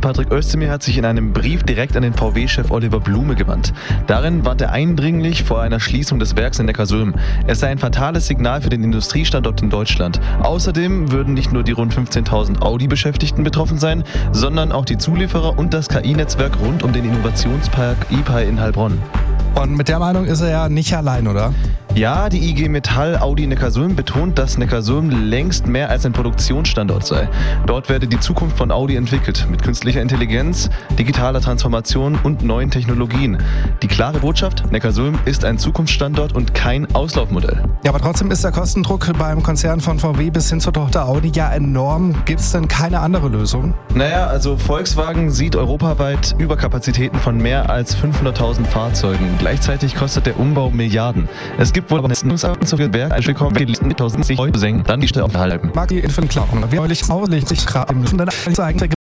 Patrick Özdemir hat sich in einem Brief direkt an den VW-Chef Oliver Blume gewandt. Darin warnt er eindringlich vor einer Schließung des Werks in Neckarsulm. Es sei ein fatales Signal für den Industriestandort in Deutschland. Außerdem würden nicht nur die rund 15.000 Audi-Beschäftigten betroffen sein, sondern auch die Zulieferer und das KI-Netzwerk rund um den Innovationspark IPI in Heilbronn. Und mit der Meinung ist er ja nicht allein, oder? Ja, die IG Metall Audi Neckarsulm betont, dass Neckarsulm längst mehr als ein Produktionsstandort sei. Dort werde die Zukunft von Audi entwickelt, mit künstlicher Intelligenz, digitaler Transformation und neuen Technologien. Die klare Botschaft, Neckarsulm ist ein Zukunftsstandort und kein Auslaufmodell. Ja, aber trotzdem ist der Kostendruck beim Konzern von VW bis hin zur Tochter Audi ja enorm. Gibt es denn keine andere Lösung? Naja, also Volkswagen sieht europaweit Überkapazitäten von mehr als 500.000 Fahrzeugen. Gleichzeitig kostet der Umbau Milliarden. Es gibt wohl aber zu viel Werk, ein Willkommen, die 1000 sich heute senken, dann die Stelle aufhalten. Mag die Infant klauen. Wir euch ausleglich